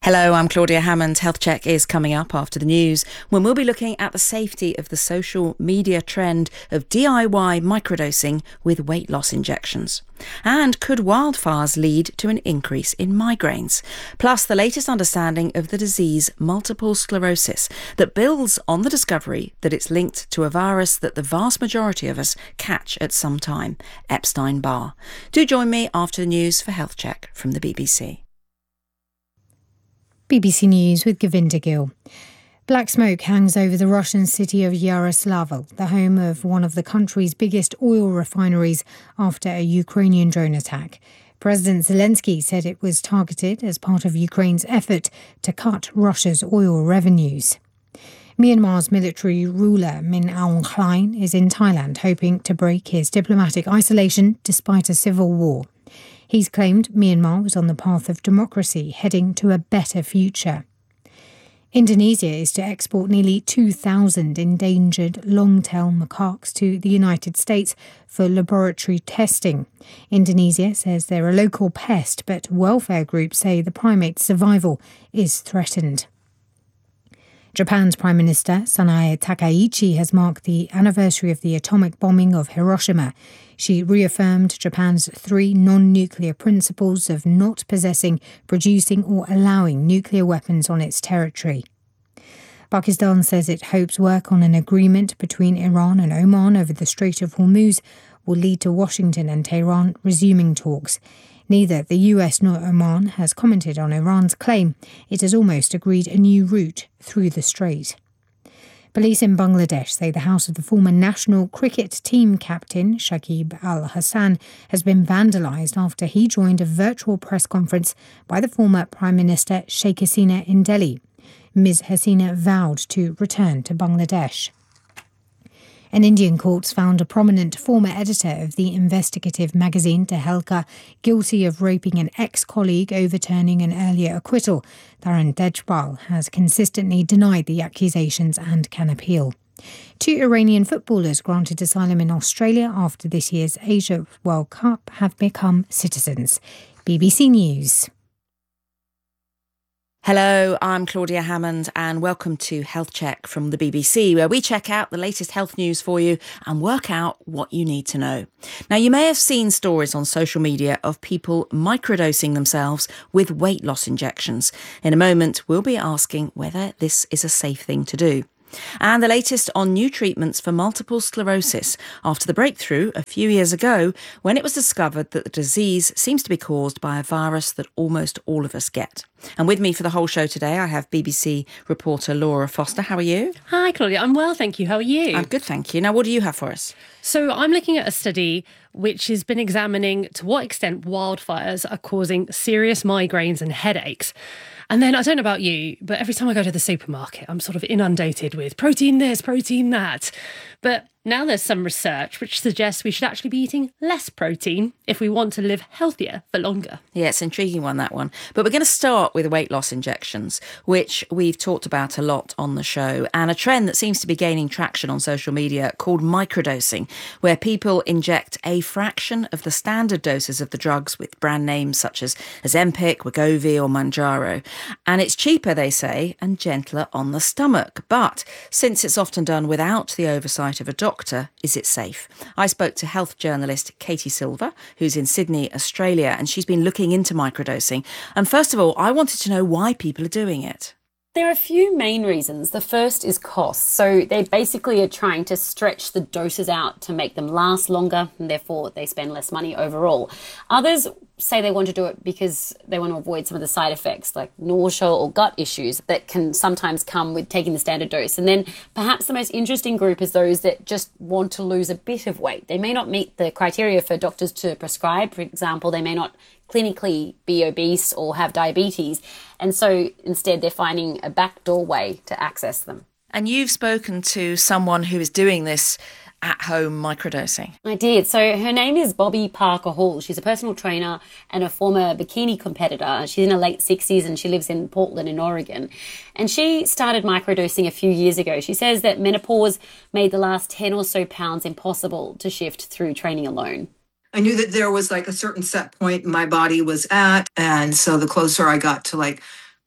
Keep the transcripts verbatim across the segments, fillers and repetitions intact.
Hello, I'm Claudia Hammond. Health Check is coming up after the news, when we'll be looking at the safety of the social media trend of D I Y microdosing with weight loss injections. And could wildfires lead to an increase in migraines? Plus, the latest understanding of the disease multiple sclerosis that builds on the discovery that it's linked to a virus that the vast majority of us catch at some time, Epstein-Barr. Do join me after the news for Health Check from the B B C. B B C News with Govinda Gill. Black smoke hangs over the Russian city of Yaroslavl, the home of one of the country's biggest oil refineries, after a Ukrainian drone attack. President Zelensky said it was targeted as part of Ukraine's effort to cut Russia's oil revenues. Myanmar's military ruler Min Aung Hlaing is in Thailand, hoping to break his diplomatic isolation despite a civil war. He's claimed Myanmar was on the path of democracy, heading to a better future. Indonesia is to export nearly two thousand endangered long-tailed macaques to the United States for laboratory testing. Indonesia says they're a local pest, but welfare groups say the primate's survival is threatened. Japan's Prime Minister Sanae Takaichi has marked the anniversary of the atomic bombing of Hiroshima. She reaffirmed Japan's three non-nuclear principles of not possessing, producing or allowing nuclear weapons on its territory. Pakistan says it hopes work on an agreement between Iran and Oman over the Strait of Hormuz will lead to Washington and Tehran resuming talks. Neither the U S nor Oman has commented on Iran's claim it has almost agreed a new route through the strait. Police in Bangladesh say the house of the former national cricket team captain Shakib Al Hassan has been vandalised after he joined a virtual press conference by the former Prime Minister Sheikh Hasina in Delhi. Miz Hasina vowed to return to Bangladesh. An Indian courts found a prominent former editor of the investigative magazine Tehelka guilty of raping an ex-colleague, overturning an earlier acquittal. Tarun Dejpal has consistently denied the accusations and can appeal. Two Iranian footballers granted asylum in Australia after this year's Asia World Cup have become citizens. B B C News. Hello, I'm Claudia Hammond and welcome to Health Check from the B B C, where we check out the latest health news for you and work out what you need to know. Now, you may have seen stories on social media of people microdosing themselves with weight loss injections. In a moment, we'll be asking whether this is a safe thing to do. And the latest on new treatments for multiple sclerosis after the breakthrough a few years ago when it was discovered that the disease seems to be caused by a virus that almost all of us get. And with me for the whole show today, I have B B C reporter Laura Foster. How are you? Hi, Claudia. I'm well, thank you. How are you? I'm good, thank you. Now, what do you have for us? So I'm looking at a study which has been examining to what extent wildfires are causing serious migraines and headaches. And then, I don't know about you, but every time I go to the supermarket, I'm sort of inundated with protein this, protein that. But now there's some research which suggests we should actually be eating less protein if we want to live healthier for longer. Yeah, it's an intriguing one, that one. But we're going to start with weight loss injections, which we've talked about a lot on the show, and a trend that seems to be gaining traction on social media called microdosing, where people inject a fraction of the standard doses of the drugs with brand names such as Ozempic, Wegovy or Mounjaro. And it's cheaper, they say, and gentler on the stomach. But since it's often done without the oversight of a doctor, is it safe? I spoke to health journalist Katie Silver, who's in Sydney, Australia, and she's been looking into microdosing. And first of all, I wanted to know why people are doing it. There are a few main reasons. The first is cost. So they basically are trying to stretch the doses out to make them last longer, and therefore they spend less money overall. Others say they want to do it because they want to avoid some of the side effects like nausea or gut issues that can sometimes come with taking the standard dose. And then perhaps the most interesting group is those that just want to lose a bit of weight. They may not meet the criteria for doctors to prescribe. For example, they may not clinically be obese or have diabetes. And so instead they're finding a backdoor way to access them. And you've spoken to someone who is doing this at-home microdosing. I did. So her name is Bobby Parker Hall. She's a personal trainer and a former bikini competitor. She's in her late sixties and she lives in Portland in Oregon. And she started microdosing a few years ago. She says that menopause made the last ten or so pounds impossible to shift through training alone. I knew that there was like a certain set point my body was at. And so the closer I got to like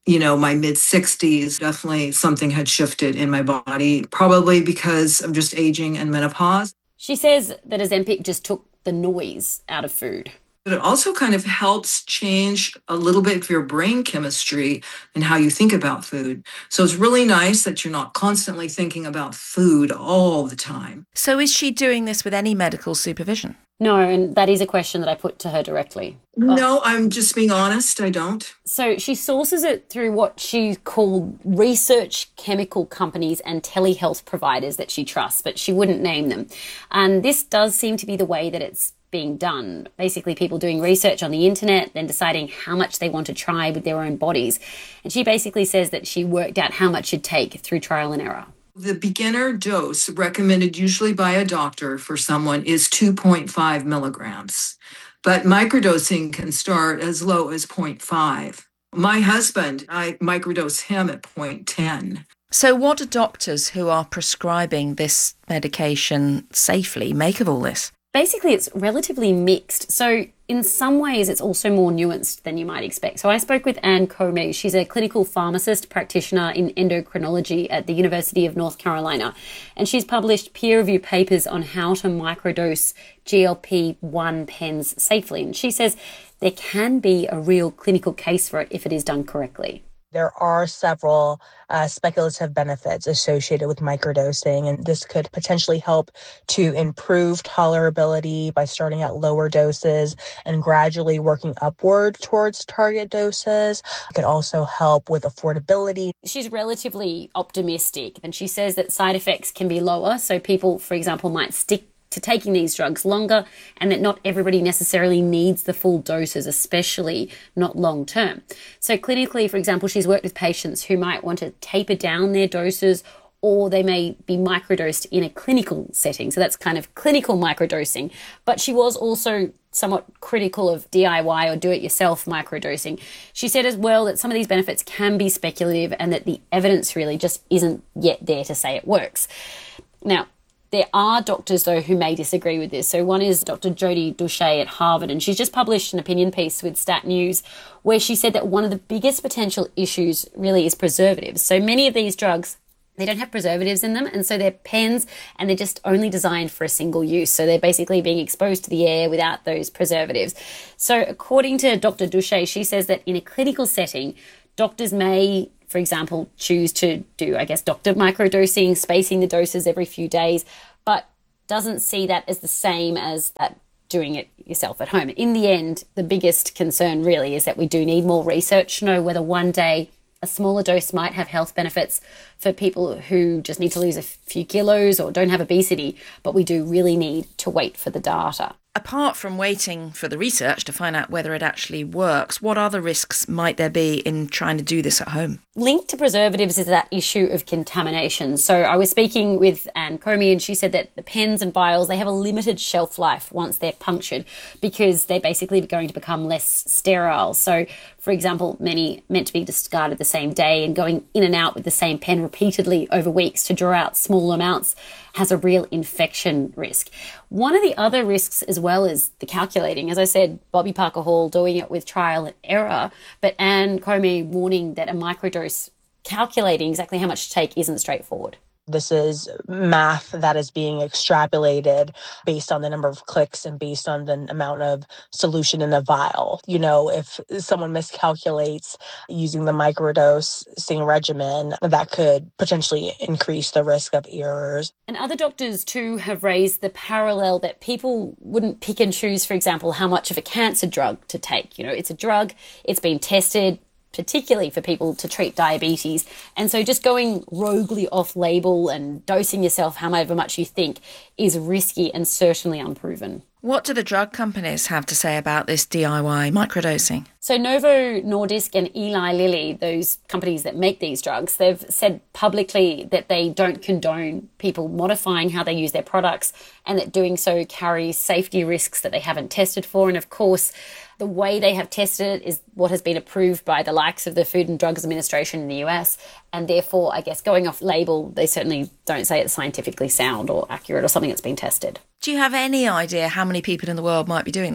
you know, my mid sixties, definitely something had shifted in my body, probably because of just aging and menopause. She says that Ozempic just took the noise out of food. But it also kind of helps change a little bit of your brain chemistry and how you think about food. So it's really nice that you're not constantly thinking about food all the time. So is she doing this with any medical supervision? No, and that is a question that I put to her directly. No, I'm just being honest, I don't. So she sources it through what she called research chemical companies and telehealth providers that she trusts, but she wouldn't name them. And this does seem to be the way that it's being done. Basically, people doing research on the internet, then deciding how much they want to try with their own bodies. And she basically says that she worked out how much she'd take through trial and error. The beginner dose recommended usually by a doctor for someone is two point five milligrams, but microdosing can start as low as zero point five. My husband, I microdose him at zero point one zero. So what do doctors who are prescribing this medication safely make of all this? Basically, it's relatively mixed. So in some ways, it's also more nuanced than you might expect. So I spoke with Anne Comey. She's a clinical pharmacist practitioner in endocrinology at the University of North Carolina. And she's published peer-reviewed papers on how to microdose G L P one pens safely. And she says there can be a real clinical case for it if it is done correctly. There are several uh, speculative benefits associated with microdosing, and this could potentially help to improve tolerability by starting at lower doses and gradually working upward towards target doses. It could also help with affordability. She's relatively optimistic, and she says that side effects can be lower, so people, for example, might stick to taking these drugs longer, and that not everybody necessarily needs the full doses, especially not long term. So clinically, for example, she's worked with patients who might want to taper down their doses, or they may be microdosed in a clinical setting. So that's kind of clinical microdosing. But she was also somewhat critical of D I Y or do-it-yourself microdosing. She said as well that some of these benefits can be speculative and that the evidence really just isn't yet there to say it works. Now, there are doctors, though, who may disagree with this. So one is Doctor Jodi Duche at Harvard, and she's just published an opinion piece with Stat News where she said that one of the biggest potential issues really is preservatives. So many of these drugs, they don't have preservatives in them, and so they're pens, and they're just only designed for a single use. So they're basically being exposed to the air without those preservatives. So according to Doctor Duche, she says that in a clinical setting, doctors may, for example, choose to do, I guess, doctor microdosing, spacing the doses every few days, but doesn't see that as the same as that doing it yourself at home. In the end, the biggest concern really is that we do need more research to know whether one day a smaller dose might have health benefits for people who just need to lose a few kilos or don't have obesity, but we do really need to wait for the data. Apart from waiting for the research to find out whether it actually works, what other risks might there be in trying to do this at home? Linked to preservatives is that issue of contamination. So I was speaking with Anne Comey, and she said that the pens and vials, they have a limited shelf life once they're punctured because they're basically going to become less sterile. So, for example, many meant to be discarded the same day, and going in and out with the same pen repeatedly over weeks to draw out small amounts has a real infection risk. One of the other risks as well is the calculating. As I said, Bobby Parker Hall doing it with trial and error, but Anne Comey warning that a microdose calculating exactly how much to take isn't straightforward. This is math that is being extrapolated based on the number of clicks and based on the amount of solution in a vial. You know, if someone miscalculates using the microdosing regimen, that could potentially increase the risk of errors. And other doctors too have raised the parallel that people wouldn't pick and choose, for example, how much of a cancer drug to take. You know, it's a drug, it's been tested, particularly for people to treat diabetes. And so just going roguely off label and dosing yourself however much you think is risky and certainly unproven. What do the drug companies have to say about this D I Y microdosing? So Novo Nordisk and Eli Lilly, those companies that make these drugs, they've said publicly that they don't condone people modifying how they use their products and that doing so carries safety risks that they haven't tested for. And of course, the way they have tested it is what has been approved by the likes of the Food and Drugs Administration in the U S. And therefore, I guess going off label, they certainly don't say it's scientifically sound or accurate or something that's been tested. Do you have any idea how many people in the world might be doing this?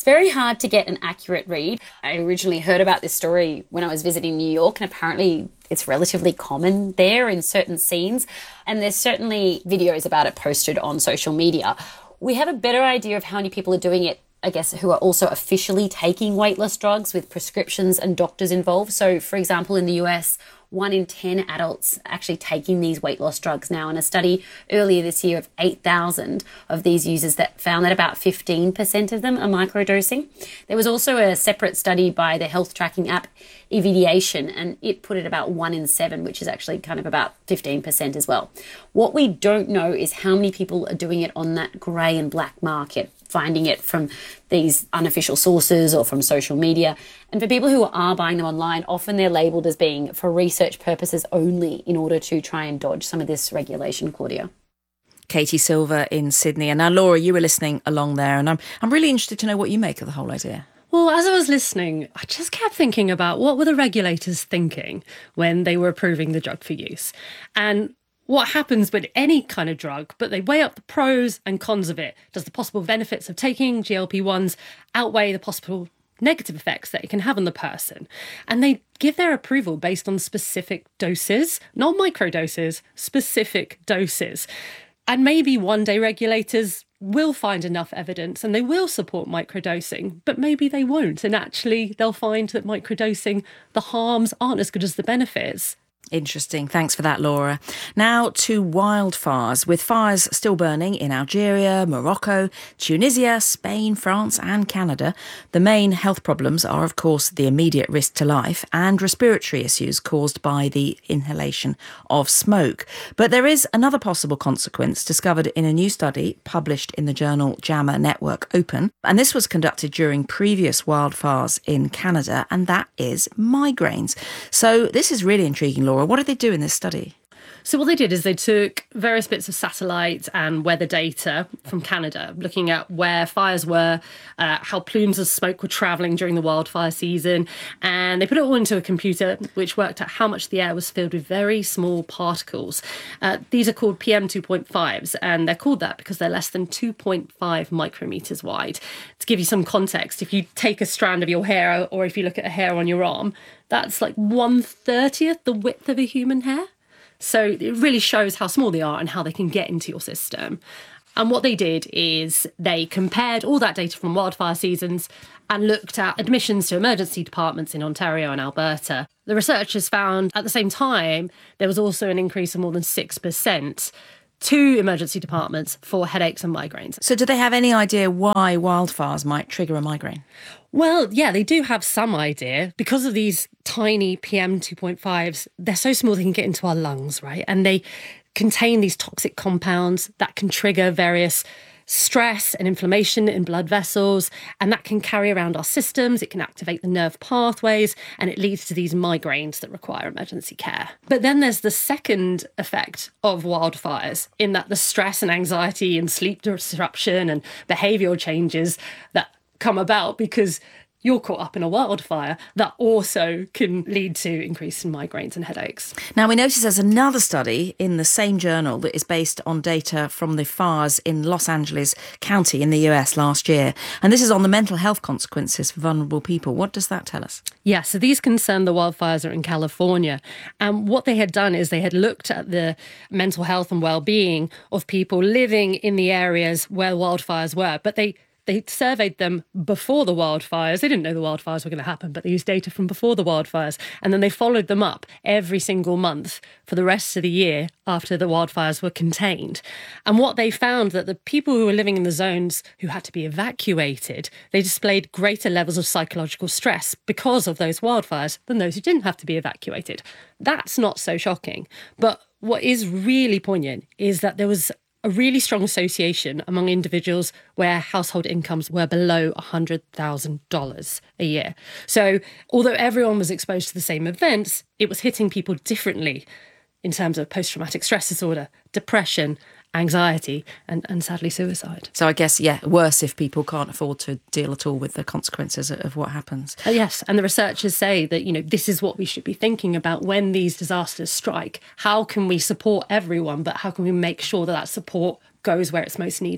It's very hard to get an accurate read. I originally heard about this story when I was visiting New York, and apparently it's relatively common there in certain scenes. And there's certainly videos about it posted on social media. We have a better idea of how many people are doing it, I guess, who are also officially taking weight loss drugs with prescriptions and doctors involved. So, for example, in the U S, one in ten adults actually taking these weight loss drugs now. In a study earlier this year of eight thousand of these users that found that about fifteen percent of them are microdosing. There was also a separate study by the health tracking app Evidiation, and it put it about one in seven, which is actually kind of about fifteen percent as well. What we don't know is how many people are doing it on that grey and black market, finding it from these unofficial sources or from social media. And for people who are buying them online, often they're labelled as being for research purposes only in order to try and dodge some of this regulation, Claudia. Katie Silver in Sydney. And now, Laura, you were listening along there, and I'm, I'm really interested to know what you make of the whole idea. Well, as I was listening, I just kept thinking about what were the regulators thinking when they were approving the drug for use. And what happens with any kind of drug, but they weigh up the pros and cons of it. Does the possible benefits of taking G L P ones outweigh the possible negative effects that it can have on the person? And they give their approval based on specific doses, not microdoses, specific doses. And maybe one day regulators will find enough evidence and they will support microdosing, but maybe they won't. And actually, they'll find that microdosing, the harms aren't as good as the benefits. Interesting. Thanks for that, Laura. Now to wildfires. With fires still burning in Algeria, Morocco, Tunisia, Spain, France and Canada, the main health problems are, of course, the immediate risk to life and respiratory issues caused by the inhalation of smoke. But there is another possible consequence discovered in a new study published in the journal JAMA Network Open. And this was conducted during previous wildfires in Canada, and that is migraines. So this is really intriguing, Laura. What did they do in this study? So what they did is they took various bits of satellite and weather data from Canada, looking at where fires were, uh, how plumes of smoke were travelling during the wildfire season, and they put it all into a computer which worked out how much the air was filled with very small particles. Uh, these are called P M two point fives, and they're called that because they're less than two point five micrometers wide. To give you some context, if you take a strand of your hair, or if you look at a hair on your arm, that's like one thirtieth the width of a human hair. So it really shows how small they are and how they can get into your system. And what they did is they compared all that data from wildfire seasons and looked at admissions to emergency departments in Ontario and Alberta. The researchers found at the same time there was also an increase of more than six percent to emergency departments for headaches and migraines. So do they have any idea why wildfires might trigger a migraine? Well, yeah, they do have some idea. Because of these tiny P M two point fives, they're so small they can get into our lungs, right? And they contain these toxic compounds that can trigger various stress and inflammation in blood vessels, and that can carry around our systems. It can activate the nerve pathways, and it leads to these migraines that require emergency care. But then there's the second effect of wildfires, in that the stress and anxiety and sleep disruption and behavioural changes that come about because you're caught up in a wildfire, that also can lead to increase in migraines and headaches. Now, we notice there's another study in the same journal that is based on data from the fires in Los Angeles County in the U S last year. And this is on the mental health consequences for vulnerable people. What does that tell us? Yeah, so these concern the wildfires are in California. And what they had done is they had looked at the mental health and well-being of people living in the areas where wildfires were, but they They surveyed them before the wildfires. They didn't know the wildfires were going to happen, but they used data from before the wildfires. And then they followed them up every single month for the rest of the year after the wildfires were contained. And what they found, that the people who were living in the zones who had to be evacuated, they displayed greater levels of psychological stress because of those wildfires than those who didn't have to be evacuated. That's not so shocking. But what is really poignant is that there was a really strong association among individuals where household incomes were below one hundred thousand dollars a year. So although everyone was exposed to the same events, it was hitting people differently in terms of post-traumatic stress disorder, depression, anxiety, and, and sadly suicide. So I guess, yeah, worse if people can't afford to deal at all with the consequences of what happens. Uh, yes, and the researchers say that, you know, this is what we should be thinking about when these disasters strike. How can we support everyone, but how can we make sure that that support goes where it's most needed?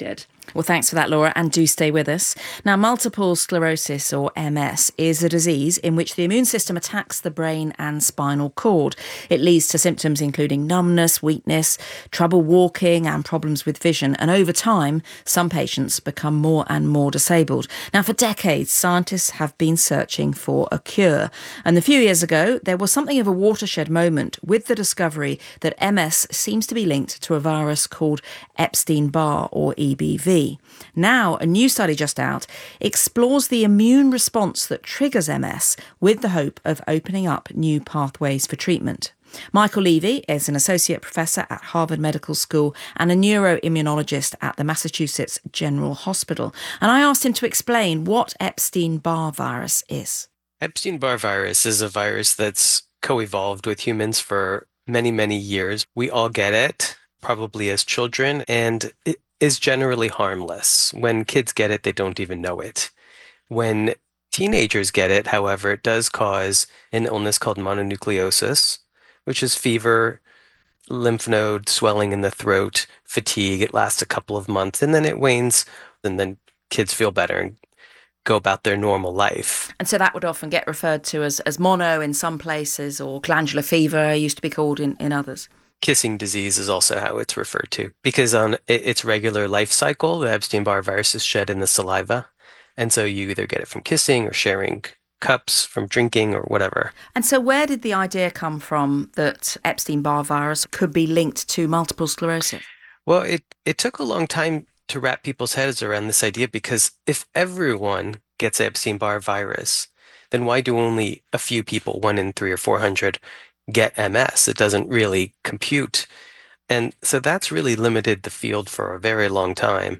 Well, thanks for that, Laura, and do stay with us. Now, multiple sclerosis, or M S, is a disease in which the immune system attacks the brain and spinal cord. It leads to symptoms including numbness, weakness, trouble walking, and problems with vision. And over time, some patients become more and more disabled. Now, for decades, scientists have been searching for a cure. And a few years ago, there was something of a watershed moment with the discovery that M S seems to be linked to a virus called Epstein-Barr, or E B V. Now, a new study just out explores the immune response that triggers M S with the hope of opening up new pathways for treatment. Michael Levy is an associate professor at Harvard Medical School and a neuroimmunologist at the Massachusetts General Hospital. And I asked him to explain what Epstein-Barr virus is. Epstein-Barr virus is a virus that's co-evolved with humans for many, many years. We all get it, probably as children, and it is generally harmless. When kids get it, they don't even know it. When teenagers get it, however, it does cause an illness called mononucleosis, which is fever, lymph node swelling in the throat, fatigue. It lasts a couple of months and then it wanes, and then kids feel better and go about their normal life. And so that would often get referred to as, as mono in some places, or glandular fever used to be called in, in others. Kissing disease is also how it's referred to, because on its regular life cycle, the Epstein-Barr virus is shed in the saliva. And so you either get it from kissing or sharing cups, from drinking or whatever. And so where did the idea come from that Epstein-Barr virus could be linked to multiple sclerosis? Well, it, it took a long time to wrap people's heads around this idea, because if everyone gets Epstein-Barr virus, then why do only a few people, one in three or four hundred, get M S? It doesn't really compute. And so that's really limited the field for a very long time,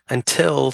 until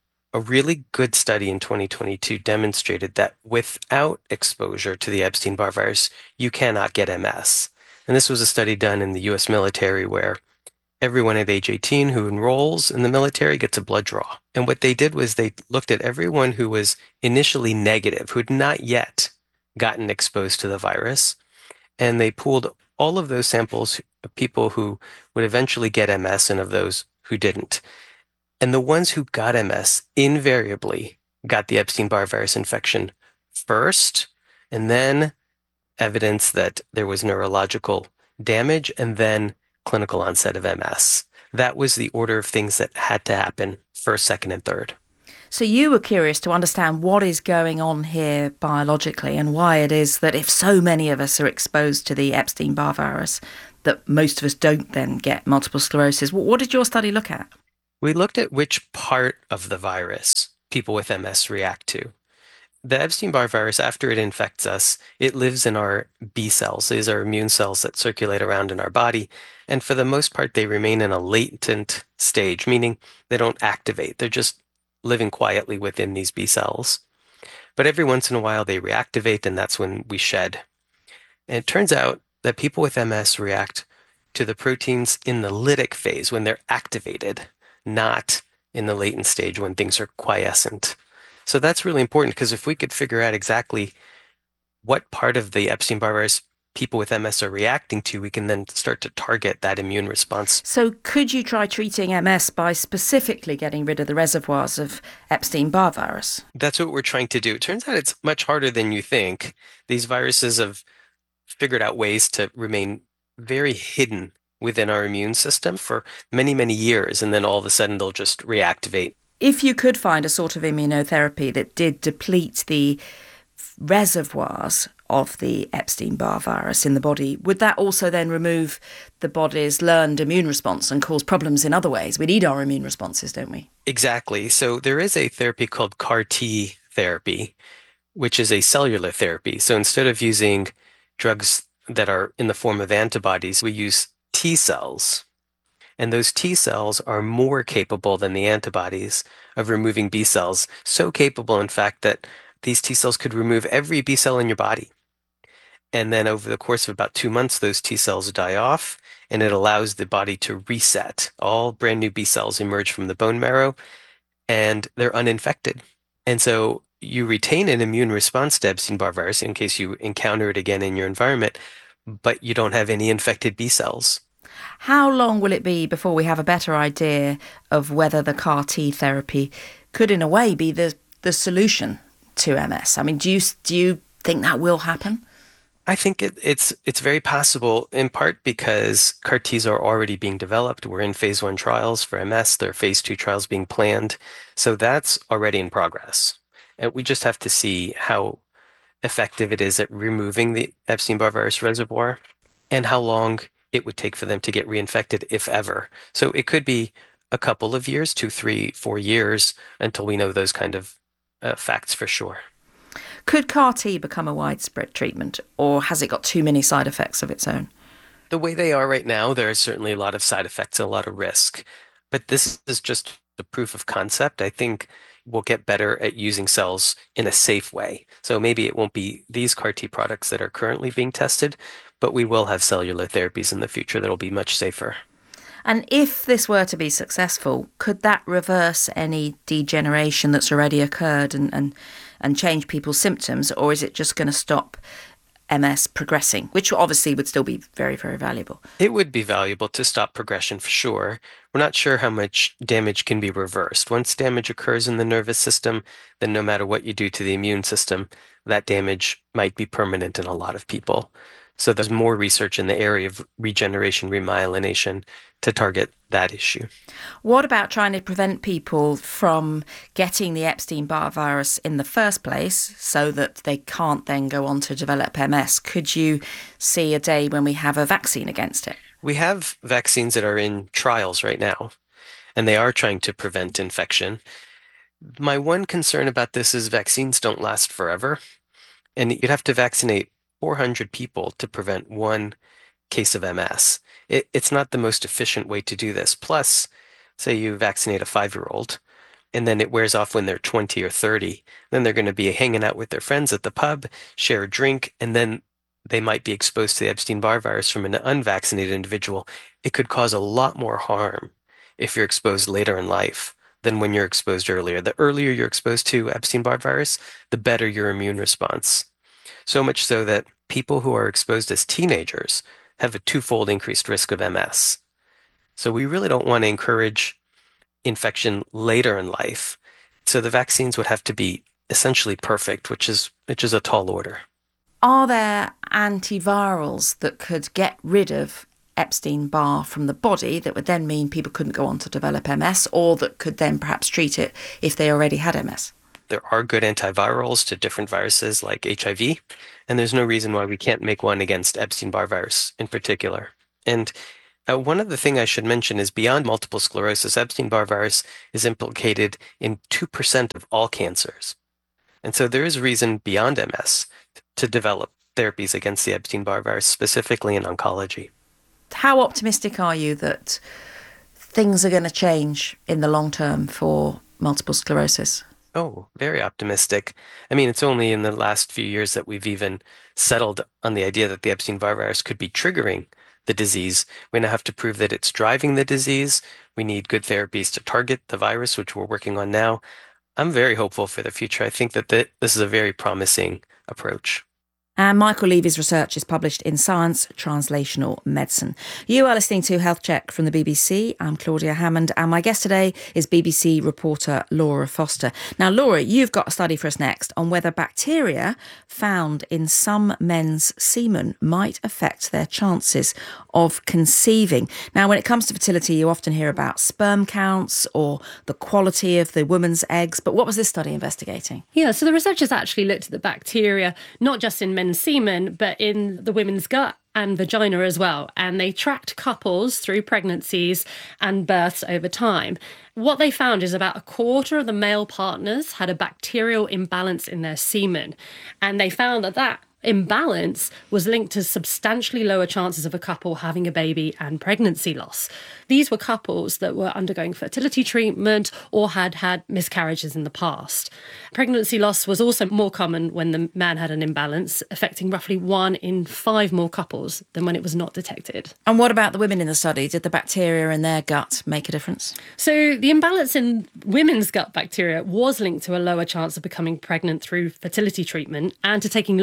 a really good study in twenty twenty-two demonstrated that without exposure to the Epstein-Barr virus, you cannot get M S. And this was a study done in the U S military, where everyone at age eighteen who enrolls in the military gets a blood draw. And what they did was they looked at everyone who was initially negative, who had not yet gotten exposed to the virus, and they pooled all of those samples of people who would eventually get M S and of those who didn't. And the ones who got M S invariably got the Epstein-Barr virus infection first, and then evidence that there was neurological damage, and then clinical onset of M S. That was the order of things that had to happen first, second, and third. So you were curious to understand what is going on here biologically, and why it is that if so many of us are exposed to the Epstein-Barr virus, that most of us don't then get multiple sclerosis. What did your study look at? We looked at which part of the virus people with M S react to. The Epstein-Barr virus, after it infects us, it lives in our B cells. These are immune cells that circulate around in our body. And for the most part, they remain in a latent stage, meaning they don't activate. They're just living quietly within these B cells. But every once in a while, they reactivate, and that's when we shed. And it turns out that people with M S react to the proteins in the lytic phase, when they're activated, not in the latent stage when things are quiescent. So that's really important, because if we could figure out exactly what part of the Epstein-Barr virus people with M S are reacting to, we can then start to target that immune response. So could you try treating M S by specifically getting rid of the reservoirs of Epstein-Barr virus? That's what we're trying to do. It turns out it's much harder than you think. These viruses have figured out ways to remain very hidden within our immune system for many, many years, and then all of a sudden they'll just reactivate. If you could find a sort of immunotherapy that did deplete the reservoirs of the Epstein-Barr virus in the body, would that also then remove the body's learned immune response and cause problems in other ways? We need our immune responses, don't we? Exactly. So there is a therapy called C A R T therapy, which is a cellular therapy. So instead of using drugs that are in the form of antibodies, we use T cells. And those T cells are more capable than the antibodies of removing B cells. So capable, in fact, that these T cells could remove every B cell in your body. And then over the course of about two months, those T cells die off, and it allows the body to reset. All brand new B cells emerge from the bone marrow, and they're uninfected. And so you retain an immune response to Epstein-Barr virus in case you encounter it again in your environment, but you don't have any infected B cells. How long will it be before we have a better idea of whether the C A R T therapy could, in a way, be the the solution to M S? I mean, do you do you think that will happen? I think it, it's it's very possible, in part because C A R Ts are already being developed. We're in phase one trials for M S. There are phase two trials being planned. So that's already in progress. And we just have to see how effective it is at removing the Epstein-Barr virus reservoir and how long it would take for them to get reinfected, if ever. So it could be a couple of years, two, three, four years, until we know those kind of uh, facts for sure. Could C A R T become a widespread treatment, or has it got too many side effects of its own? The way they are right now, there are certainly a lot of side effects and a lot of risk. But this is just the proof of concept. I think we'll get better at using cells in a safe way. So maybe it won't be these C A R T products that are currently being tested, but we will have cellular therapies in the future that will be much safer. And if this were to be successful, could that reverse any degeneration that's already occurred and, and, and change people's symptoms, or is it just going to stop M S progressing, which obviously would still be very, very valuable? It would be valuable to stop progression for sure. We're not sure how much damage can be reversed. Once damage occurs in the nervous system, then no matter what you do to the immune system, that damage might be permanent in a lot of people. So there's more research in the area of regeneration, remyelination to target that issue. What about trying to prevent people from getting the Epstein-Barr virus in the first place so that they can't then go on to develop M S? Could you see a day when we have a vaccine against it? We have vaccines that are in trials right now, and they are trying to prevent infection. My one concern about this is vaccines don't last forever, and you'd have to vaccinate four hundred people to prevent one case of M S. It, it's not the most efficient way to do this. Plus, say you vaccinate a five-year-old and then it wears off when they're twenty or thirty. Then they're going to be hanging out with their friends at the pub, share a drink, and then they might be exposed to the Epstein-Barr virus from an unvaccinated individual. It could cause a lot more harm if you're exposed later in life than when you're exposed earlier. The earlier you're exposed to Epstein-Barr virus, the better your immune response. So much so that people who are exposed as teenagers have a twofold increased risk of M S. So we really don't want to encourage infection later in life. So the vaccines would have to be essentially perfect, which is which is a tall order. Are there antivirals that could get rid of Epstein-Barr from the body that would then mean people couldn't go on to develop M S, or that could then perhaps treat it if they already had M S? There are good antivirals to different viruses like H I V, and there's no reason why we can't make one against Epstein-Barr virus in particular. And uh, one other thing I should mention is beyond multiple sclerosis, Epstein-Barr virus is implicated in two percent of all cancers. And so there is reason beyond M S to develop therapies against the Epstein-Barr virus, specifically in oncology. How optimistic are you that things are going to change in the long term for multiple sclerosis? Oh, very optimistic. I mean, it's only in the last few years that we've even settled on the idea that the Epstein-Barr virus could be triggering the disease. We now have to prove that it's driving the disease. We need good therapies to target the virus, which we're working on now. I'm very hopeful for the future. I think that th- this is a very promising approach. And Michael Levy's research is published in Science Translational Medicine. You are listening to Health Check from the B B C. I'm Claudia Hammond, and my guest today is B B C reporter Laura Foster. Now, Laura, you've got a study for us next on whether bacteria found in some men's semen might affect their chances of conceiving. Now, when it comes to fertility, you often hear about sperm counts or the quality of the woman's eggs. But what was this study investigating? Yeah, so the researchers actually looked at the bacteria, not just in men's semen, but in the women's gut and vagina as well. And they tracked couples through pregnancies and births over time. What they found is about a quarter of the male partners had a bacterial imbalance in their semen. And they found that that imbalance was linked to substantially lower chances of a couple having a baby and pregnancy loss. These were couples that were undergoing fertility treatment or had had miscarriages in the past. Pregnancy loss was also more common when the man had an imbalance, affecting roughly one in five more couples than when it was not detected. And what about the women in the study? Did the bacteria in their gut make a difference? So the imbalance in women's gut bacteria was linked to a lower chance of becoming pregnant through fertility treatment and to taking longer to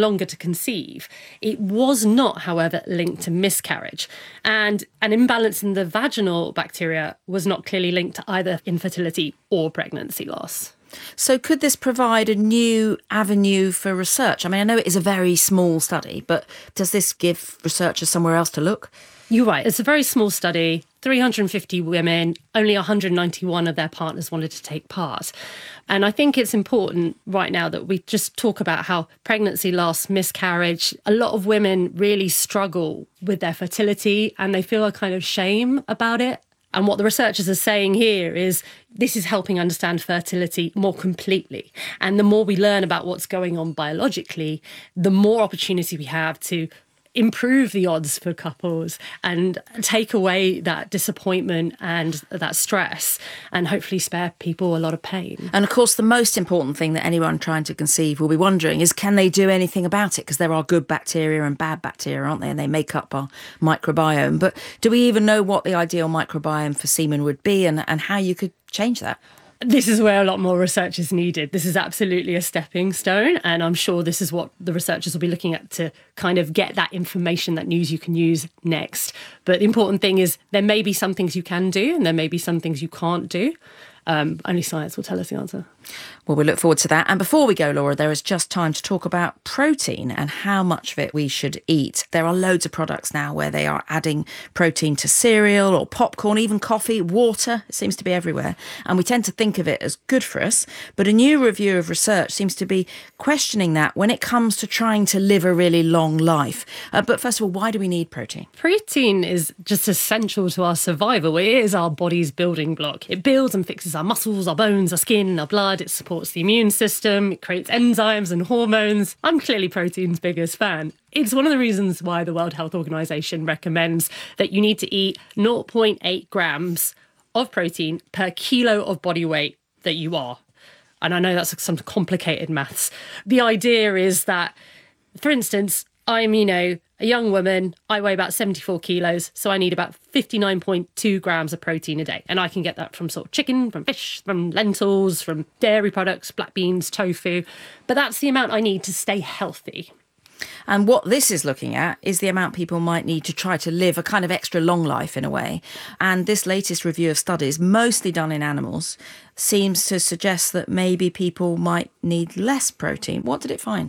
conceive. It was not, however, linked to miscarriage. And an imbalance in the vaginal bacteria was not clearly linked to either infertility or pregnancy loss. So could this provide a new avenue for research? I mean, I know it is a very small study, but does this give researchers somewhere else to look? You're right. It's a very small study, three hundred fifty women, only one hundred ninety-one of their partners wanted to take part. And I think it's important right now that we just talk about how pregnancy loss, miscarriage, a lot of women really struggle with their fertility and they feel a kind of shame about it. And what the researchers are saying here is this is helping understand fertility more completely. And the more we learn about what's going on biologically, the more opportunity we have to improve the odds for couples and take away that disappointment and that stress and hopefully spare people a lot of pain. And of course, the most important thing that anyone trying to conceive will be wondering is, can they do anything about it? Because there are good bacteria and bad bacteria, aren't they? And they make up our microbiome. But do we even know what the ideal microbiome for semen would be and, and how you could change that? This is where a lot more research is needed. This is absolutely a stepping stone, and I'm sure this is what the researchers will be looking at to kind of get that information, that news you can use next. But the important thing is there may be some things you can do and there may be some things you can't do. Um, only science will tell us the answer. Well, we look forward to that. And before we go, Laura, there is just time to talk about protein and how much of it we should eat. There are loads of products now where they are adding protein to cereal or popcorn, even coffee, water. It seems to be everywhere. And we tend to think of it as good for us. But a new review of research seems to be questioning that when it comes to trying to live a really long life. Uh, but first of all, why do we need protein? Protein is just essential to our survival. It is our body's building block. It builds and fixes our muscles, our bones, our skin, our blood. It supports the immune system. It creates enzymes and hormones. I'm clearly protein's biggest fan. It's one of the reasons why the World Health Organization recommends that you need to eat zero point eight grams of protein per kilo of body weight that you are. And I know that's some complicated maths. The idea is that, for instance, I'm, you know, a young woman, I weigh about seventy-four kilos, so I need about fifty-nine point two grams of protein a day. And I can get that from sort of chicken, from fish, from lentils, from dairy products, black beans, tofu. But that's the amount I need to stay healthy. And what this is looking at is the amount people might need to try to live a kind of extra long life in a way. And this latest review of studies, mostly done in animals, seems to suggest that maybe people might need less protein. What did it find?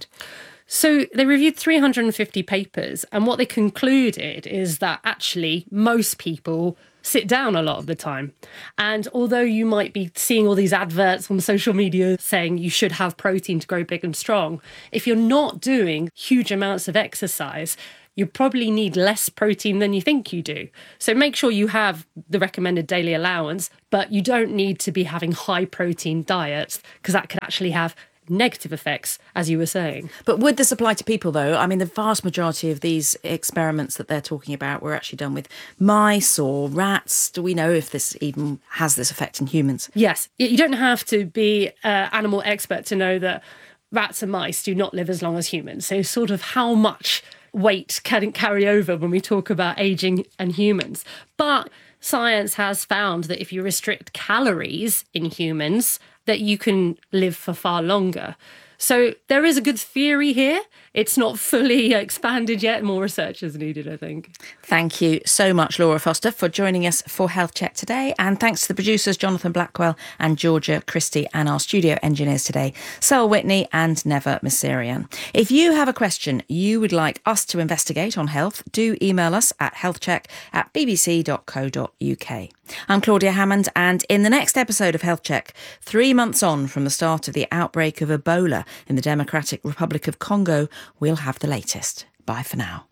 So they reviewed three hundred fifty papers, and what they concluded is that actually most people sit down a lot of the time. And although you might be seeing all these adverts on social media saying you should have protein to grow big and strong, if you're not doing huge amounts of exercise, you probably need less protein than you think you do. So make sure you have the recommended daily allowance, but you don't need to be having high protein diets because that could actually have negative effects, as you were saying. But would this apply to people, though? I mean, the vast majority of these experiments that they're talking about were actually done with mice or rats. Do we know if this even has this effect in humans? Yes. You don't have to be an animal expert to know that rats and mice do not live as long as humans. So sort of how much weight can carry over when we talk about aging and humans. But science has found that if you restrict calories in humans, that you can live for far longer. So there is a good theory here. It's not fully expanded yet. More research is needed, I think. Thank you so much, Laura Foster, for joining us for Health Check today. And thanks to the producers, Jonathan Blackwell and Georgia Christie, and our studio engineers today, Sel Whitney and Neva Messerian. If you have a question you would like us to investigate on health, do email us at healthcheck at bbc dot co dot uk. I'm Claudia Hammond, and in the next episode of Health Check, three months on from the start of the outbreak of Ebola in the Democratic Republic of Congo, we'll have the latest. Bye for now.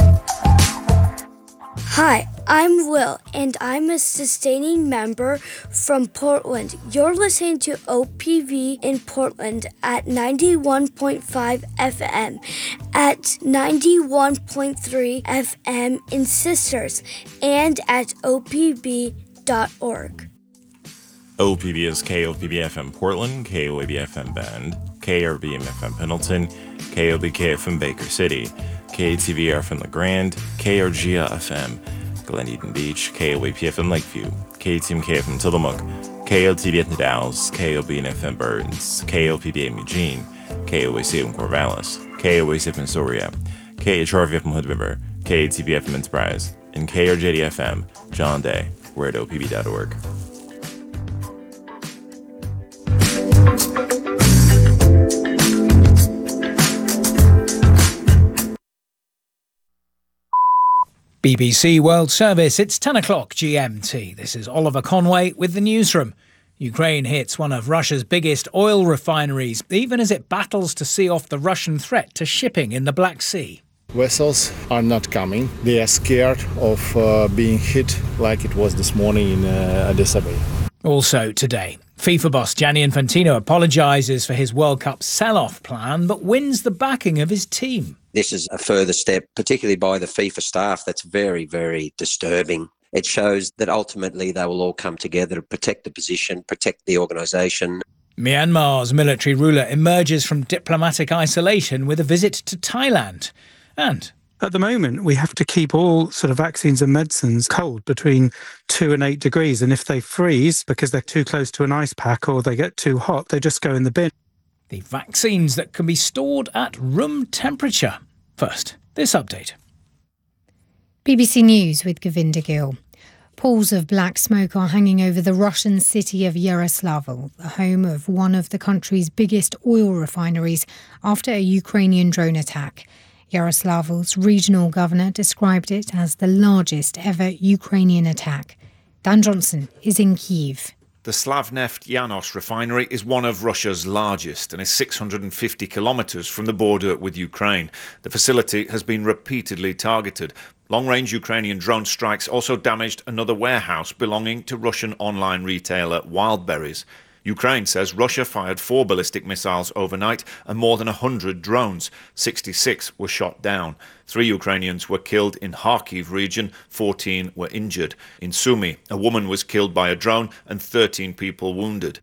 Hi, I'm Will, and I'm a sustaining member from Portland. You're listening to O P V in Portland at ninety-one point five F M, at ninety-one point three F M in Sisters, and at O P B dot org. O P B is K O P B F M Portland, K O A B F M Bend, K R B M F M Pendleton, K O B K F M Baker City, K A T V F M LeGrand, K R G A F M Glen Eden Beach, K O A P F M Lakeview, K T M K F M Tillamook, K O T B F M Dallas, K O B N F M Burns, K O P B M Eugene, K O A C M Corvallis. K O A C F M Soria, K H R V F M Hood River, K A T B F M Enterprise, and K R J D F M, John Day. We're at O P B dot org. B B C World Service, it's ten o'clock G M T. This is Oliver Conway with the newsroom. Ukraine hits one of Russia's biggest oil refineries, even as it battles to see off the Russian threat to shipping in the Black Sea. Vessels are not coming. They are scared of uh, being hit like it was this morning in uh, Addis Ababa. Also today, FIFA boss Gianni Infantino apologises for his World Cup sell-off plan, but wins the backing of his team. This is a further step, particularly by the FIFA staff, that's very, very disturbing. It shows that ultimately they will all come together to protect the position, protect the organisation. Myanmar's military ruler emerges from diplomatic isolation with a visit to Thailand. And at the moment, we have to keep all sort of vaccines and medicines cold between two and eight degrees. And if they freeze because they're too close to an ice pack or they get too hot, they just go in the bin. The vaccines that can be stored at room temperature. First, this update. B B C News with Govinda Gill. Pools of black smoke are hanging over the Russian city of Yaroslavl, the home of one of the country's biggest oil refineries, after a Ukrainian drone attack. Yaroslavl's regional governor described it as the largest ever Ukrainian attack. Dan Johnson is in Kyiv. The Slavneft Yanos refinery is one of Russia's largest and is six hundred fifty kilometres from the border with Ukraine. The facility has been repeatedly targeted. Long-range Ukrainian drone strikes also damaged another warehouse belonging to Russian online retailer Wildberries. Ukraine says Russia fired four ballistic missiles overnight and more than one hundred drones. sixty-six were shot down. Three Ukrainians were killed in Kharkiv region, fourteen were injured. In Sumy, a woman was killed by a drone and thirteen people wounded.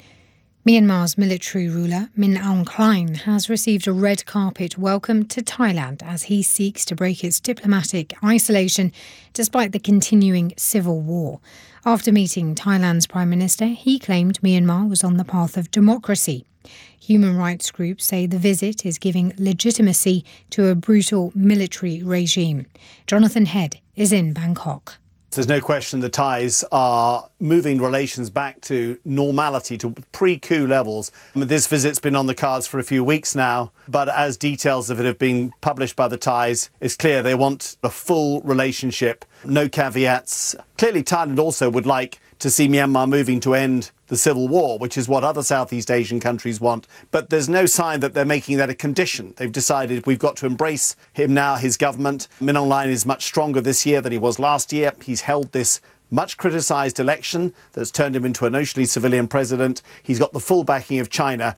Myanmar's military ruler, Min Aung Hlaing, has received a red carpet welcome to Thailand as he seeks to break its diplomatic isolation despite the continuing civil war. After meeting Thailand's Prime Minister, he claimed Myanmar was on the path of democracy. Human rights groups say the visit is giving legitimacy to a brutal military regime. Jonathan Head is in Bangkok. There's no question the Thais are moving relations back to normality, to pre-coup levels. This visit's been on the cards for a few weeks now, but as details of it have been published by the Thais, it's clear they want a full relationship, no caveats. Clearly, Thailand also would like to see Myanmar moving to end the civil war, which is what other Southeast Asian countries want. But there's no sign that they're making that a condition. They've decided we've got to embrace him now, his government. Min Aung Hlaing is much stronger this year than he was last year. He's held this much criticised election that's turned him into a notionally civilian president. He's got the full backing of China.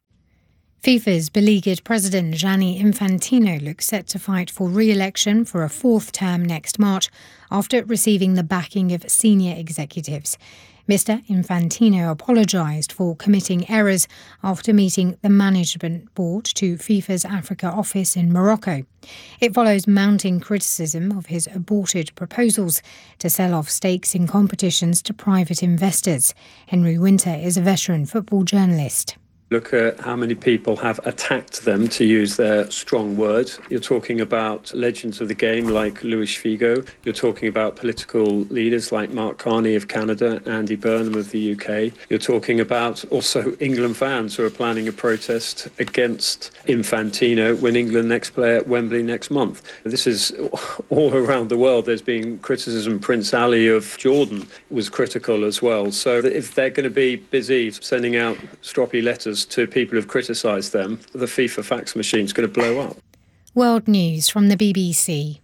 FIFA's beleaguered president Gianni Infantino looks set to fight for re-election for a fourth term next March after receiving the backing of senior executives. Mister Infantino apologised for committing errors after meeting the management board to FIFA's Africa office in Morocco. It follows mounting criticism of his aborted proposals to sell off stakes in competitions to private investors. Henry Winter is a veteran football journalist. Look at how many people have attacked them, to use their strong words. You're talking about legends of the game like Luis Figo. You're talking about political leaders like Mark Carney of Canada, Andy Burnham of the U K. You're talking about also England fans who are planning a protest against Infantino when England next play at Wembley next month. This is all around the world. There's been criticism. Prince Ali of Jordan was critical as well. So if they're going to be busy sending out stroppy letters to people who've criticised them, the FIFA fax machine's going to blow up. World News from the B B C.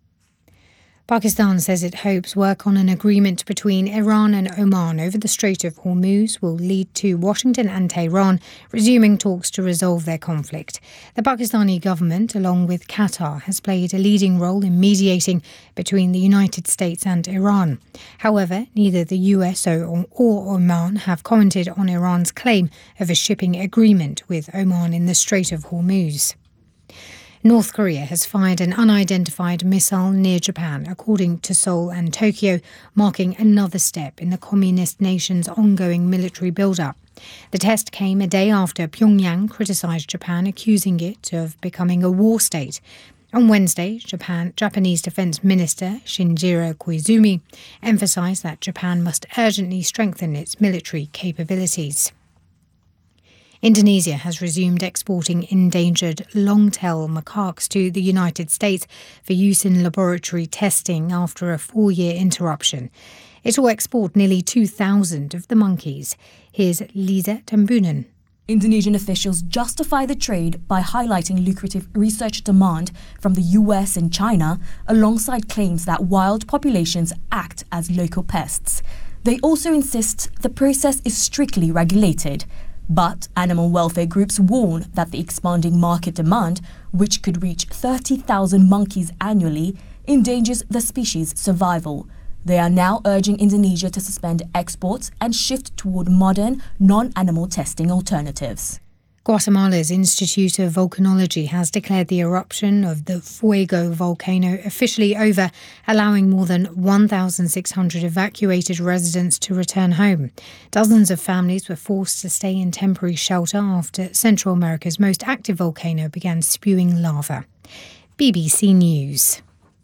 Pakistan says it hopes work on an agreement between Iran and Oman over the Strait of Hormuz will lead to Washington and Tehran resuming talks to resolve their conflict. The Pakistani government, along with Qatar, has played a leading role in mediating between the United States and Iran. However, neither the U S or Oman have commented on Iran's claim of a shipping agreement with Oman in the Strait of Hormuz. North Korea has fired an unidentified missile near Japan, according to Seoul and Tokyo, marking another step in the communist nation's ongoing military build-up. The test came a day after Pyongyang criticised Japan, accusing it of becoming a war state. On Wednesday, Japan, Japanese Defence Minister Shinjiro Koizumi emphasised that Japan must urgently strengthen its military capabilities. Indonesia has resumed exporting endangered long-tailed macaques to the United States for use in laboratory testing after a four-year interruption. It will export nearly two thousand of the monkeys. Here's Lisa Tambunan. Indonesian officials justify the trade by highlighting lucrative research demand from the U S and China, alongside claims that wild populations act as local pests. They also insist the process is strictly regulated. But animal welfare groups warn that the expanding market demand, which could reach thirty thousand monkeys annually, endangers the species' survival. They are now urging Indonesia to suspend exports and shift toward modern, non-animal testing alternatives. Guatemala's Institute of Volcanology has declared the eruption of the Fuego volcano officially over, allowing more than one thousand six hundred evacuated residents to return home. Dozens of families were forced to stay in temporary shelter after Central America's most active volcano began spewing lava. B B C News.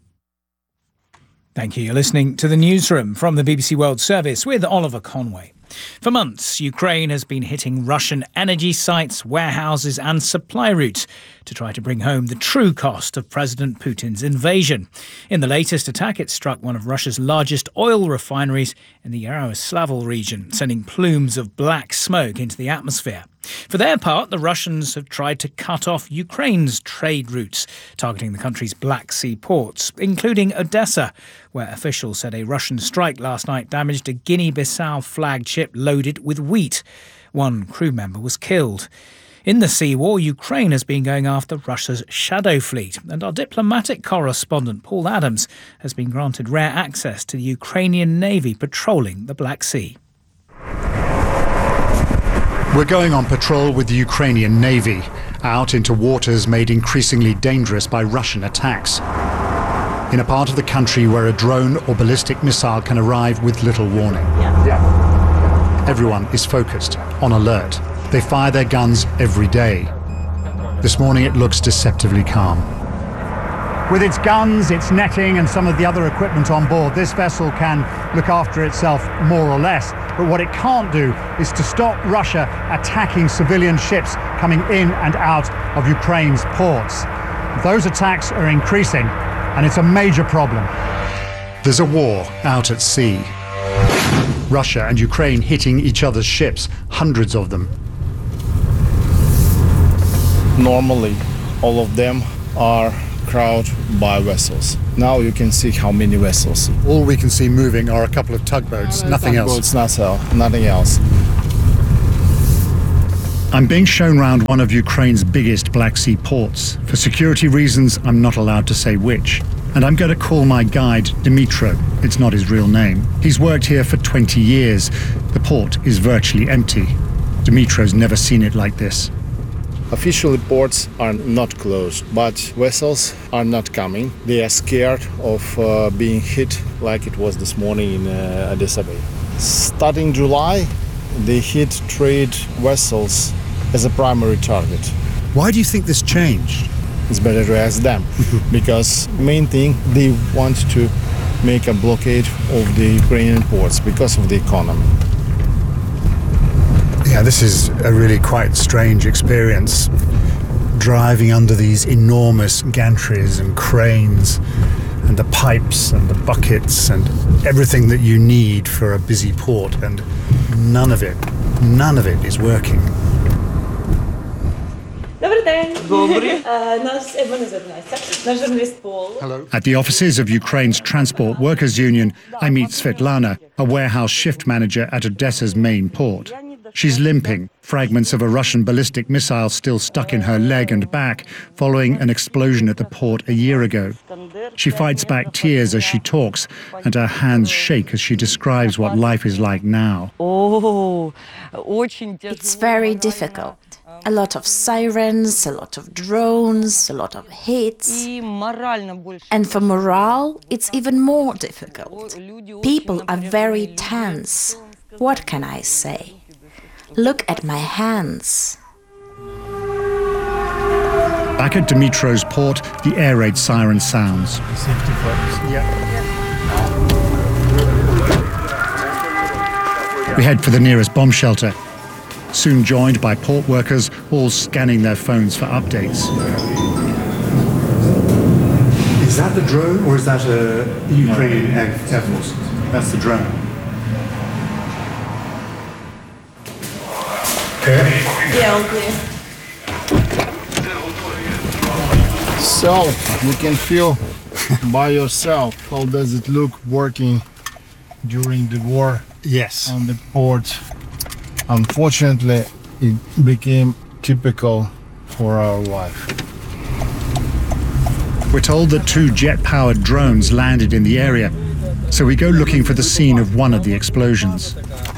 Thank you. You're listening to the Newsroom from the B B C World Service with Oliver Conway. For months, Ukraine has been hitting Russian energy sites, warehouses and supply routes to try to bring home the true cost of President Putin's invasion. In the latest attack, it struck one of Russia's largest oil refineries in the Yaroslavl region, sending plumes of black smoke into the atmosphere. For their part, the Russians have tried to cut off Ukraine's trade routes, targeting the country's Black Sea ports, including Odessa, where officials said a Russian strike last night damaged a Guinea-Bissau flagged ship loaded with wheat. One crew member was killed. In the sea war, Ukraine has been going after Russia's shadow fleet, and our diplomatic correspondent Paul Adams has been granted rare access to the Ukrainian Navy patrolling the Black Sea. We're going on patrol with the Ukrainian Navy, out into waters made increasingly dangerous by Russian attacks. In a part of the country where a drone or ballistic missile can arrive with little warning. Everyone is focused, on alert. They fire their guns every day. This morning it looks deceptively calm. With its guns, its netting and some of the other equipment on board, this vessel can look after itself more or less. But what it can't do is to stop Russia attacking civilian ships coming in and out of Ukraine's ports. Those attacks are increasing, and it's a major problem. There's a war out at sea. Russia and Ukraine hitting each other's ships, hundreds of them. Normally, all of them are crowded by vessels. Now you can see how many vessels. All we can see moving are a couple of tugboats, uh, nothing tugboats, else. Not, nothing else. I'm being shown round one of Ukraine's biggest Black Sea ports. For security reasons, I'm not allowed to say which. And I'm going to call my guide Dmitro. It's not his real name. He's worked here for twenty years. The port is virtually empty. Dmitro's never seen it like this. Officially, ports are not closed, but vessels are not coming. They are scared of uh, being hit like it was this morning in uh, Odessa Bay. Starting July, they hit trade vessels as a primary target. Why do you think this changed? It's better to ask them, because main thing, they want to make a blockade of the Ukrainian ports because of the economy. Yeah, this is a really quite strange experience, driving under these enormous gantries and cranes and the pipes and the buckets and everything that you need for a busy port, and none of it, none of it is working. At the offices of Ukraine's Transport Workers Union, I meet Svetlana, a warehouse shift manager at Odessa's main port. She's limping, fragments of a Russian ballistic missile still stuck in her leg and back following an explosion at the port a year ago. She fights back tears as she talks, and her hands shake as she describes what life is like now. It's very difficult. A lot of sirens, a lot of drones, a lot of hits. And for morale, it's even more difficult. People are very tense. What can I say? Look at my hands. Back at Dimitro's port, the air raid siren sounds. We head for the nearest bomb shelter, soon joined by port workers, all scanning their phones for updates. Is that the drone or is that a Ukrainian Air Force? That's the drone. Okay. Yeah, all clear. So, you can feel by yourself how does it look working during the war. Yes. On the port. Unfortunately, it became typical for our life. We're told that two jet-powered drones landed in the area, so we go looking for the scene of one of the explosions.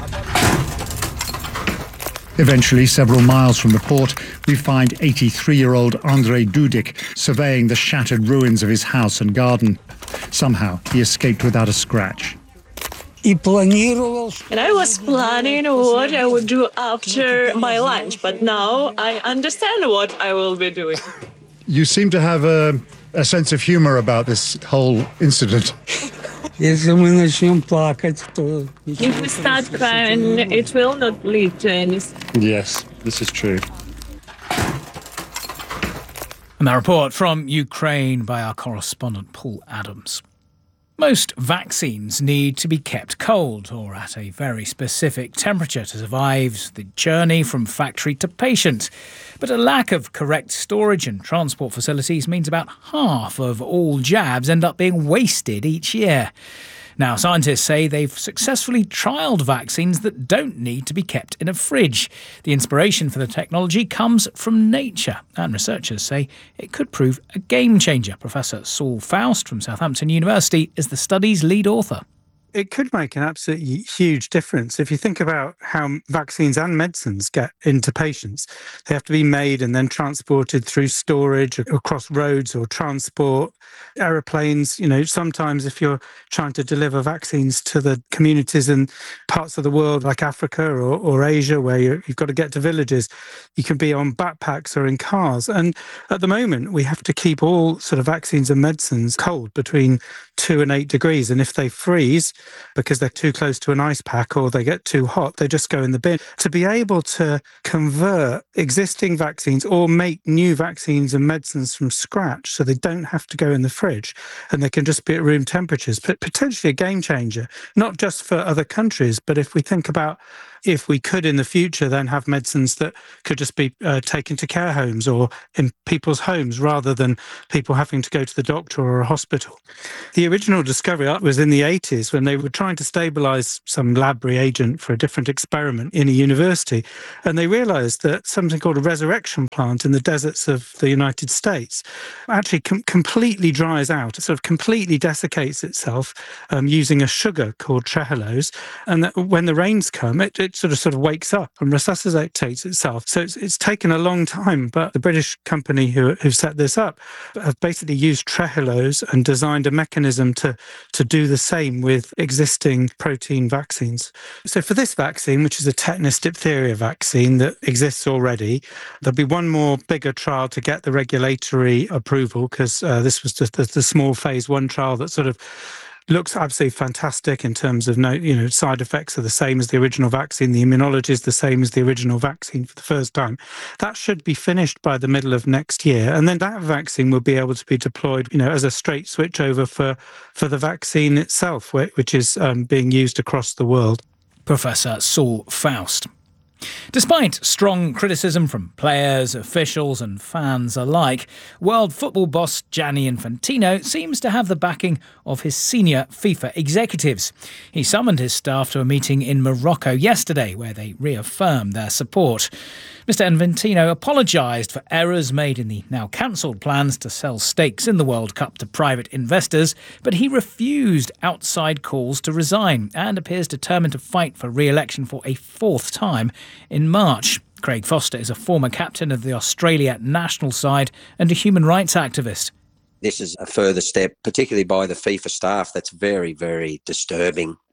Eventually, several miles from the port, we find eighty-three-year-old Andrei Dudik surveying the shattered ruins of his house and garden. Somehow, he escaped without a scratch. And I was planning what I would do after my lunch, but now I understand what I will be doing. You seem to have a, a sense of humor about this whole incident. If we start crying, it will not lead to anything. Yes, this is true. And that report from Ukraine by our correspondent Paul Adams. Most vaccines need to be kept cold or at a very specific temperature to survive the journey from factory to patient. But a lack of correct storage and transport facilities means about half of all jabs end up being wasted each year. Now, scientists say they've successfully trialled vaccines that don't need to be kept in a fridge. The inspiration for the technology comes from nature, and researchers say it could prove a game changer. Professor Saul Faust from Southampton University is the study's lead author. It could make an absolutely huge difference. If you think about how vaccines and medicines get into patients, they have to be made and then transported through storage across roads or transport, aeroplanes. You know, sometimes if you're trying to deliver vaccines to the communities in parts of the world like Africa or, or Asia, where you're, you've got to get to villages, you can be on backpacks or in cars. And at the moment, we have to keep all sort of vaccines and medicines cold between two and eight degrees. And if they freeze, because they're too close to an ice pack or they get too hot, they just go in the bin. To be able to convert existing vaccines or make new vaccines and medicines from scratch so they don't have to go in the fridge and they can just be at room temperatures, but potentially a game changer, not just for other countries, but if we think about if we could in the future then have medicines that could just be uh, taken to care homes or in people's homes rather than people having to go to the doctor or a hospital. The original discovery was in the eighties when they were trying to stabilise some lab reagent for a different experiment in a university, and they realised that something called a resurrection plant in the deserts of the United States actually com- completely dries out. It sort of completely desiccates itself um, using a sugar called trehalose, and that when the rains come, it, it sort of sort of wakes up and resuscitates itself. So it's, it's taken a long time, but the British company who who set this up have basically used trehalose and designed a mechanism to to do the same with existing protein vaccines. So for this vaccine, which is a tetanus diphtheria vaccine that exists already, there'll be one more bigger trial to get the regulatory approval, because uh, this was just the, the small phase one trial that sort of looks absolutely fantastic in terms of no, you know, side effects are the same as the original vaccine. The immunology is the same as the original vaccine for the first time. That should be finished by the middle of next year. And then that vaccine will be able to be deployed, you know, as a straight switch over for, for the vaccine itself, which is um, being used across the world. Professor Saul Faust. Despite strong criticism from players, officials and fans alike, world football boss Gianni Infantino seems to have the backing of his senior FIFA executives. He summoned his staff to a meeting in Morocco yesterday where they reaffirmed their support. Mister Infantino apologised for errors made in the now cancelled plans to sell stakes in the World Cup to private investors, but he refused outside calls to resign and appears determined to fight for re-election for a fourth time in March. Craig Foster is a former captain of the Australia national side and a human rights activist. This is a further step, particularly by the FIFA staff, that's very, very disturbing.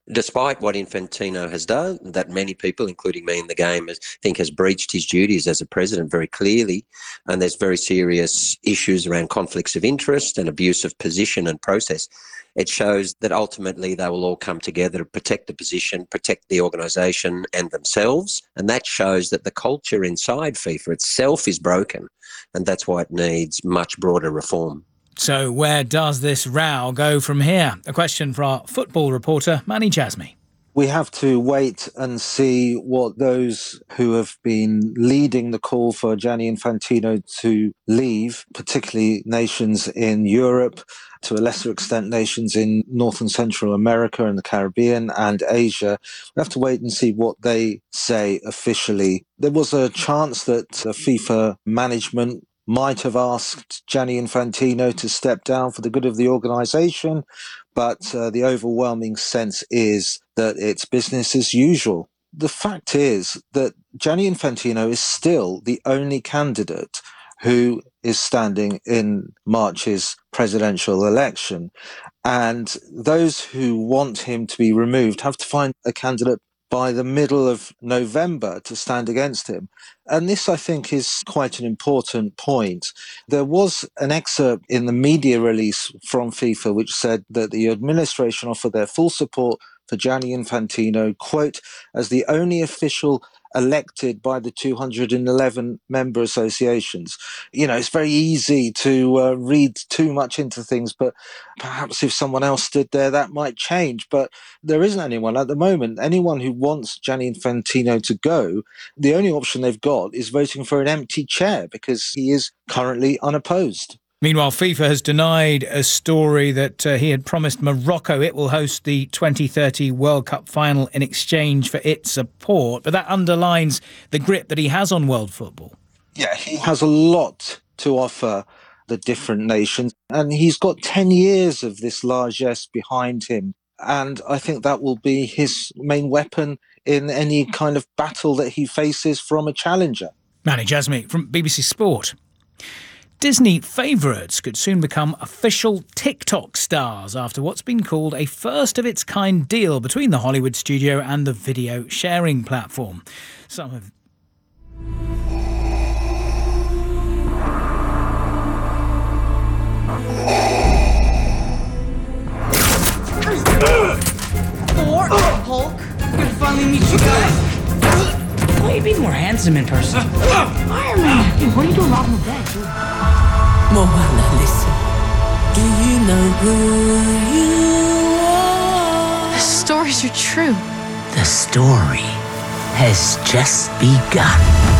Despite what Infantino has done, that many people, including me in the game, think has breached his duties as a president very clearly, and there's very serious issues around conflicts of interest and abuse of position and process, it shows that ultimately they will all come together to protect the position, protect the organisation and themselves, and that shows that the culture inside FIFA itself is broken, and that's why it needs much broader reform. So where does this row go from here? A question for our football reporter, Manny Jasmy. We have to wait and see what those who have been leading the call for Gianni Infantino to leave, particularly nations in Europe, to a lesser extent nations in North and Central America and the Caribbean and Asia. We have to wait and see what they say officially. There was a chance that the FIFA management might have asked Gianni Infantino to step down for the good of the organisation, but uh, the overwhelming sense is that it's business as usual. The fact is that Gianni Infantino is still the only candidate who is standing in March's presidential election, and those who want him to be removed have to find a candidate by the middle of November to stand against him. And this, I think, is quite an important point. There was an excerpt in the media release from FIFA which said that the administration offered their full support for Gianni Infantino, quote, as the only official elected by the two hundred eleven member associations. You know, it's very easy to uh, read too much into things, but perhaps if someone else stood there, that might change. But there isn't anyone at the moment. Anyone who wants Gianni Infantino to go, the only option they've got is voting for an empty chair because he is currently unopposed. Meanwhile, FIFA has denied a story that uh, he had promised Morocco it will host the twenty thirty World Cup final in exchange for its support. But that underlines the grip that he has on world football. Yeah, he has a lot to offer the different nations, and he's got ten years of this largesse behind him. And I think that will be his main weapon in any kind of battle that he faces from a challenger. Manny Jasmy from B B C Sport. Disney favourites could soon become official TikTok stars after what's been called a first-of-its-kind deal between the Hollywood studio and the video sharing platform. Some of... Thor, Hulk, good to finally meet you guys. Why are you being more handsome in person? Iron Man! Dude, what are you doing wrong with that, dude? Moana, listen. Do you know who you are? The stories are true. The story has just begun.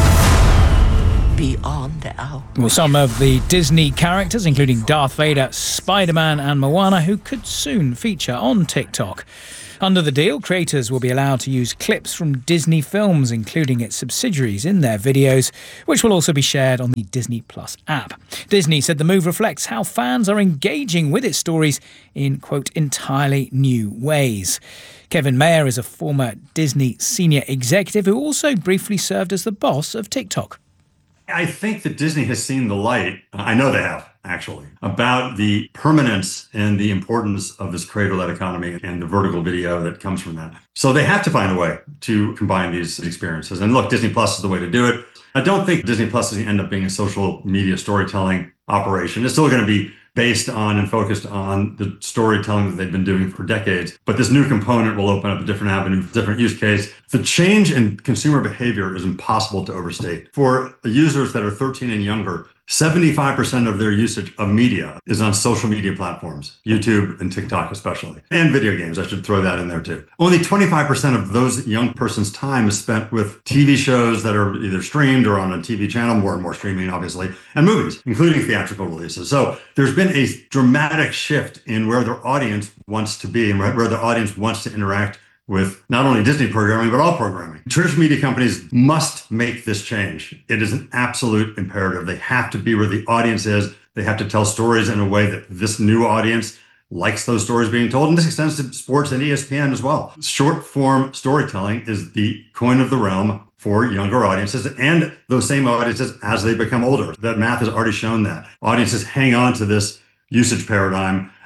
Beyond the hour. Well, some of the Disney characters, including Darth Vader, Spider-Man and Moana, who could soon feature on TikTok. Under the deal, creators will be allowed to use clips from Disney films, including its subsidiaries, in their videos, which will also be shared on the Disney Plus app. Disney said the move reflects how fans are engaging with its stories in, quote, entirely new ways. Kevin Mayer is a former Disney senior executive who also briefly served as the boss of TikTok. I think that Disney has seen the light, I know they have, actually, about the permanence and the importance of this creator-led economy and the vertical video that comes from that. So they have to find a way to combine these experiences. And look, Disney Plus is the way to do it. I don't think Disney Plus is going to end up being a social media storytelling operation. It's still going to be based on and focused on the storytelling that they've been doing for decades. But this new component will open up a different avenue, different use case. The change in consumer behavior is impossible to overstate. For users that are thirteen and younger, seventy-five percent of their usage of media is on social media platforms, YouTube and TikTok especially, and video games. I should throw that in there too. Only twenty-five percent of those young person's time is spent with T V shows that are either streamed or on a T V channel, more and more streaming, obviously, and movies, including theatrical releases. So there's been a dramatic shift in where their audience wants to be and where their audience wants to interact with not only Disney programming, but all programming. Traditional media companies must make this change. It is an absolute imperative. They have to be where the audience is. They have to tell stories in a way that this new audience likes those stories being told. And this extends to sports and E S P N as well. Short form storytelling is the coin of the realm for younger audiences and those same audiences as they become older. That math has already shown that. Audiences hang on to this usage paradigm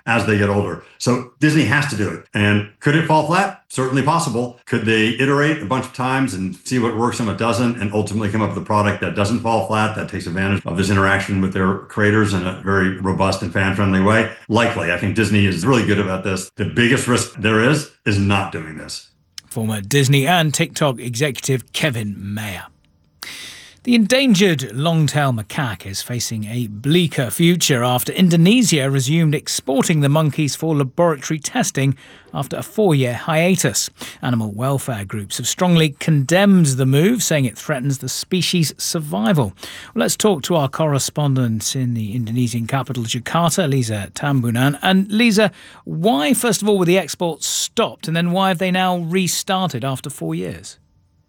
as they get older. So Disney has to do it. And could it fall flat? Certainly possible. Could they iterate a bunch of times and see what works and what doesn't, and ultimately come up with a product that doesn't fall flat, that takes advantage of this interaction with their creators in a very robust and fan-friendly way? Likely. I think Disney is really good about this. The biggest risk there is, is not doing this. Former Disney and TikTok executive Kevin Mayer. The endangered long-tailed macaque is facing a bleaker future after Indonesia resumed exporting the monkeys for laboratory testing after a four-year hiatus. Animal welfare groups have strongly condemned the move, saying it threatens the species' survival. Well, let's talk to our correspondent in the Indonesian capital, Jakarta, Lisa Tambunan. And Lisa, why, first of all, were the exports stopped, and then why have they now restarted after four years?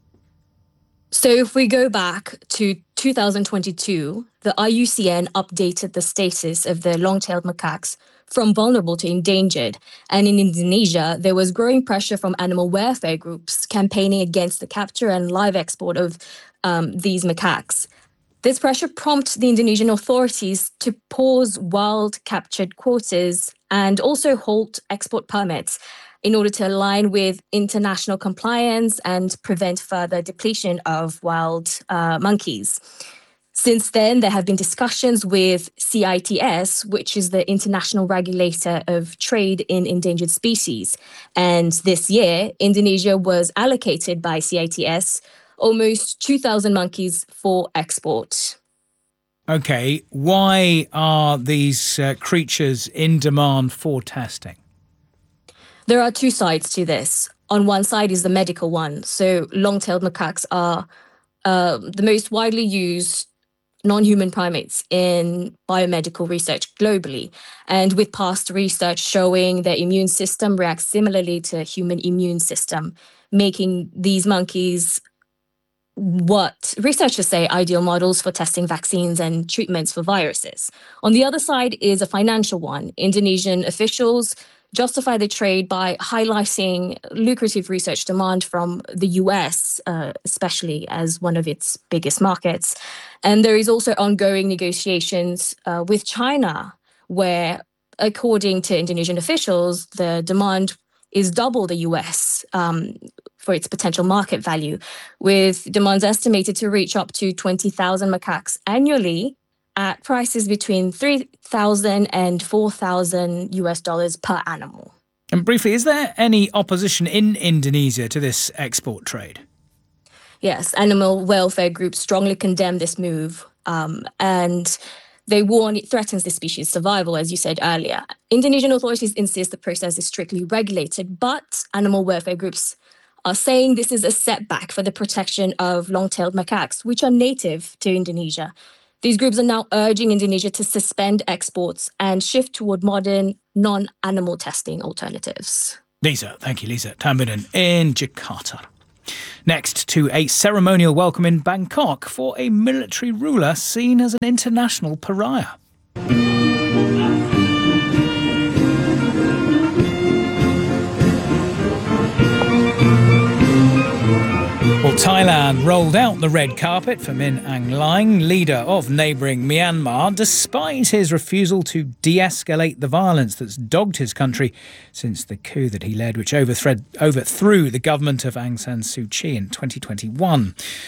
So if we go back to two thousand twenty-two, the I U C N updated the status of the long-tailed macaques from vulnerable to endangered. And in Indonesia, there was growing pressure from animal welfare groups campaigning against the capture and live export of um, these macaques. This pressure prompted the Indonesian authorities to pause wild captured quotas and also halt export permits in order to align with international compliance and prevent further depletion of wild uh, monkeys. Since then, there have been discussions with C I T S, which is the International Regulator of Trade in Endangered Species. And this year, Indonesia was allocated by C I T S almost two thousand monkeys for export. OK, why are these uh, creatures in demand for testing? There are two sides to this. On one side is the medical one. So long-tailed macaques are uh, the most widely used non-human primates in biomedical research globally. And with past research showing their immune system reacts similarly to human immune system, making these monkeys what researchers say ideal models for testing vaccines and treatments for viruses. On the other side is a financial one. Indonesian officials justify the trade by highlighting lucrative research demand from the U S, uh, especially as one of its biggest markets. And there is also ongoing negotiations uh, with China, where, according to Indonesian officials, the demand is double the U S um, for its potential market value, with demands estimated to reach up to twenty thousand macaques annually at prices between three thousand and four thousand U S dollars per animal. And briefly, is there any opposition in Indonesia to this export trade? Yes, animal welfare groups strongly condemn this move, um, and they warn it threatens the species' survival, as you said earlier. Indonesian authorities insist the process is strictly regulated, but animal welfare groups are saying this is a setback for the protection of long-tailed macaques, which are native to Indonesia. These groups are now urging Indonesia to suspend exports and shift toward modern, non-animal testing alternatives. Lisa, thank you, Lisa Tambunan in Jakarta. Next, to a ceremonial welcome in Bangkok for a military ruler seen as an international pariah. Well, Thailand rolled out the red carpet for Min Aung Hlaing, leader of neighbouring Myanmar, despite his refusal to de-escalate the violence that's dogged his country since the coup that he led, which overthrew the government of Aung San Suu Kyi in twenty twenty-one.